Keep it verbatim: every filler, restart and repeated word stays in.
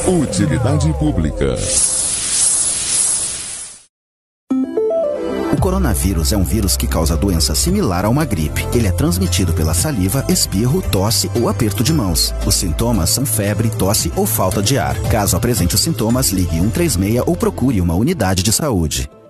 Utilidade pública. O coronavírus é um vírus que causa doença similar a uma gripe. Ele é transmitido pela saliva, espirro, tosse ou aperto de mãos. Os sintomas são febre, tosse ou falta de ar. Caso apresente os sintomas, ligue um três seis ou procure uma unidade de saúde.